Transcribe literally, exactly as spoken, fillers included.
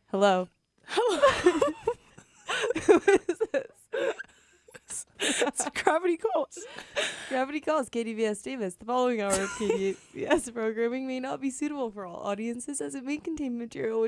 Hello. Hello. Who is this? It's Gravity Calls. Gravity Calls, K D V S Davis. The following hour of K D V S programming may not be suitable for all audiences as it may contain material